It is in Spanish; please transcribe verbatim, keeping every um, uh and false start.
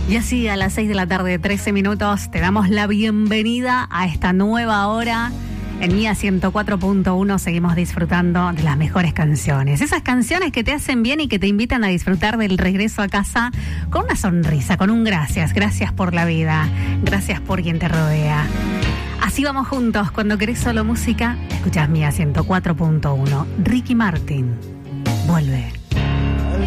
Y así a las seis de la tarde, trece minutos, te damos la bienvenida a esta nueva hora. En Mía ciento cuatro punto uno seguimos disfrutando de las mejores canciones. Esas canciones que te hacen bien y que te invitan a disfrutar del regreso a casa con una sonrisa, con un gracias. Gracias por la vida, gracias por quien te rodea. Así vamos juntos. Cuando querés solo música, escuchás Mía ciento cuatro punto uno. Ricky Martin, vuelve.